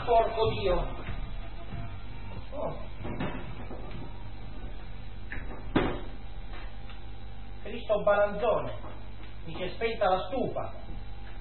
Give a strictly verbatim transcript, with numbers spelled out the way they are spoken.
Ah, porco Dio! Oh. Cristo Balanzone, mi si è spenta la stufa.